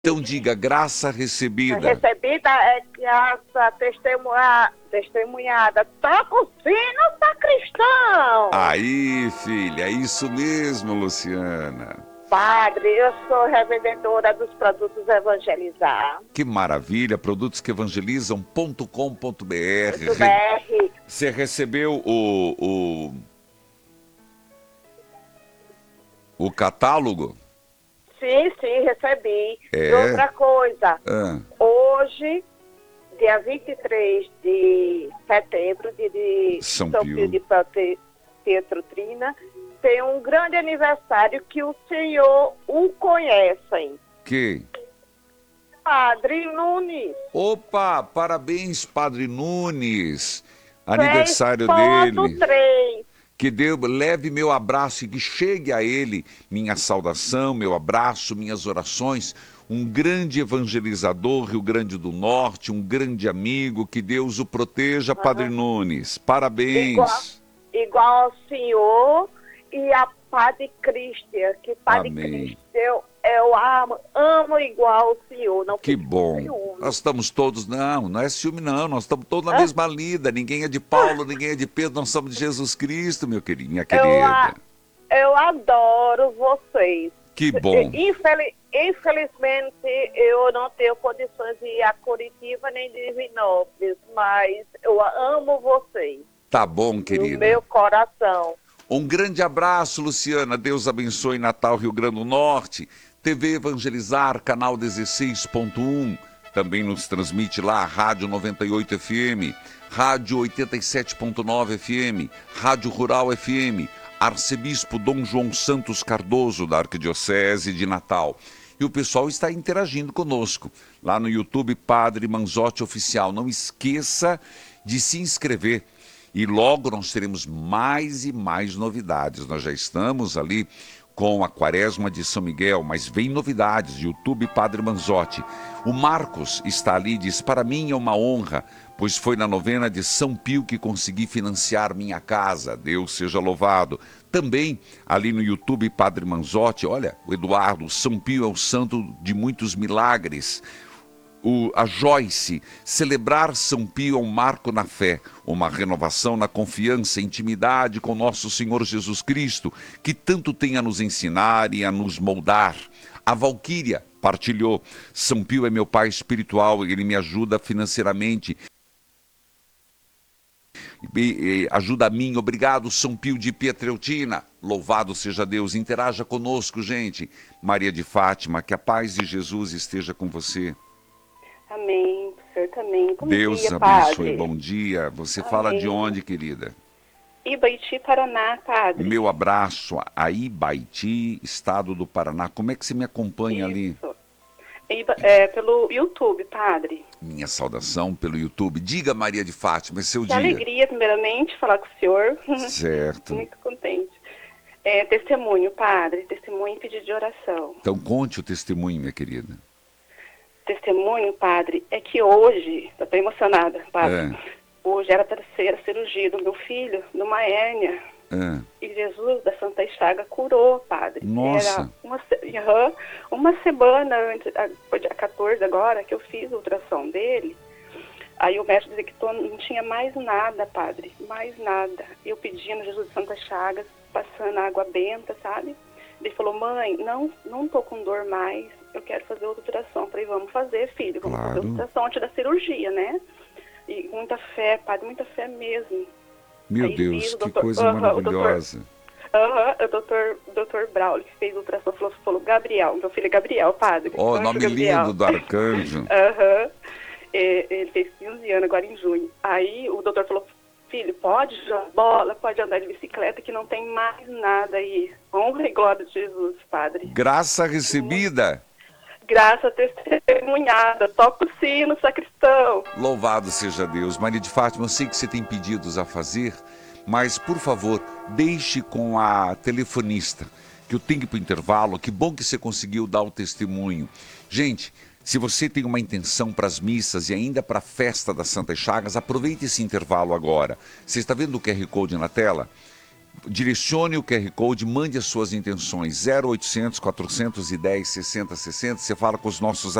Então diga, graça recebida. Recebida é graça testemunhada. Toca o sino, sacristão. Aí, filha, é isso mesmo, Luciana. Padre, eu sou revendedora dos produtos Evangelizar. Que maravilha, produtosqueevangelizam.com.br. Do BR. Você recebeu o catálogo? Sim, recebi. É? E outra coisa, Ah, hoje, dia 23 de setembro, dia de São São Pio. Pio de Pietrelcina, tem um grande aniversário que o senhor o conhecem. quem? Padre Nunes. Opa, parabéns, Padre Nunes. Aniversário dele. 3. Que Deus leve meu abraço e que chegue a ele minha saudação, meu abraço, minhas orações. Um grande evangelizador, Rio Grande do Norte, um grande amigo. Que Deus o proteja, Padre Nunes. Parabéns. Igual ao senhor e a Padre Cristian, que Padre Amém. Cristian eu amo igual o senhor. Não Que fique com bom. ciúme. Nós estamos todos, não é ciúme não, nós estamos todos na mesma lida. Ninguém é de Paulo, ninguém é de Pedro, nós somos de Jesus Cristo, minha querida. Eu adoro vocês. Que bom. Infelizmente, eu não tenho condições de ir a Curitiba nem de Divinópolis, mas eu amo vocês. Tá bom, No querida. meu coração. Um grande abraço, Luciana. Deus abençoe Natal, Rio Grande do Norte. TV Evangelizar, canal 16.1. Também nos transmite lá, Rádio 98 FM, Rádio 87.9 FM, Rádio Rural FM, Arcebispo Dom João Santos Cardoso, da Arquidiocese de Natal. E o pessoal está interagindo conosco. Lá no YouTube, Padre Manzotti Oficial. Não esqueça de se inscrever. E logo nós teremos mais e mais novidades. Nós já estamos ali com a Quaresma de São Miguel, mas vem novidades, YouTube Padre Manzotti. O Marcos está ali e diz, para mim é uma honra, pois foi na novena de São Pio que consegui financiar minha casa. Deus seja louvado. Também ali no YouTube Padre Manzotti, olha, o Eduardo, São Pio é o santo de muitos milagres. A Joyce, celebrar São Pio é um marco na fé, uma renovação na confiança e intimidade com nosso Senhor Jesus Cristo, que tanto tem a nos ensinar e a nos moldar. A Valquíria partilhou, São Pio é meu pai espiritual, ele me ajuda financeiramente, ajuda a mim, obrigado São Pio de Pietrelcina, louvado seja Deus, interaja conosco, gente. Maria de Fátima, que a paz de Jesus esteja com você. Amém, o senhor também. Bom Deus dia, abençoe, padre. bom dia. Você Amém. fala de onde, querida? Ibaiti, Paraná, padre. Meu abraço a Ibaiti, estado do Paraná. Como é que você me acompanha ali? Pelo YouTube, padre. Minha saudação pelo YouTube. Diga, Maria de Fátima, é seu Que dia. alegria, primeiramente, falar com o senhor. Certo. Muito contente. Testemunho, padre. Testemunho e pedido de oração. Então conte o testemunho, minha querida. Testemunho, padre, é que hoje, eu estou emocionada, padre. Hoje era para ser a cirurgia do meu filho, numa hérnia. E Jesus da Santa Chaga curou, padre. Nossa. Era uma semana antes, foi dia 14 agora, que eu fiz a ultrassom dele. Aí o médico dizia que não tinha mais nada, padre, mais nada. Eu pedindo Jesus de Santa Chagas, passando água benta, sabe? Ele falou, mãe, não tô com dor mais, eu quero fazer outra ultrassom. Falei, vamos fazer, filho, vamos fazer a ultrassom antes da cirurgia, né? E muita fé, padre, muita fé mesmo. Meu Aí Deus, que doutor, coisa maravilhosa. O doutor Braulio, que fez a ultrassom, falou, Gabriel, meu filho é Gabriel, padre. Ó, nome Gabriel. lindo do arcanjo. Ele fez 15 anos agora em junho. Aí o doutor falou, filho, pode jogar bola, pode andar de bicicleta, que não tem mais nada aí. Honra e glória de Jesus, padre. Graça recebida. Graça testemunhada, toca o sino, sacristão. Louvado seja Deus. Maria de Fátima, eu sei que você tem pedidos a fazer, mas, por favor, deixe com a telefonista, que eu tenho que ir para o intervalo. Que bom que você conseguiu dar o testemunho. Gente, se você tem uma intenção para as missas e ainda para a festa das Santas Chagas, aproveite esse intervalo agora. Você está vendo o QR Code na tela? direcione o QR Code, mande as suas intenções. 0800 410 6060. Você fala com os nossos